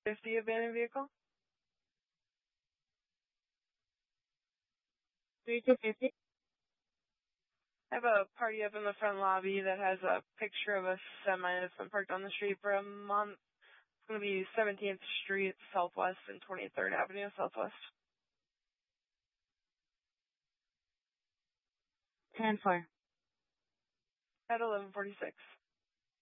50 abandoned vehicle. 3250. I have a party up in the front lobby that has a picture of a semi that's been parked on the street for a month. It's going to be 17th Street Southwest and 23rd Avenue Southwest. 10-4. At 1146.